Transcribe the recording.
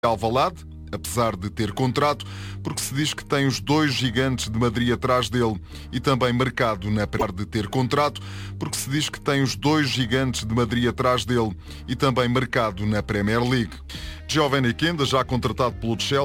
Alvalade, apesar de ter contrato, porque se diz que tem os dois gigantes de Madrid atrás dele e também marcado na de ter contrato, porque se diz que tem os dois gigantes de Madrid atrás dele e também marcado na Premier League. Giovanni Quenda, já contratado pelo Chelsea,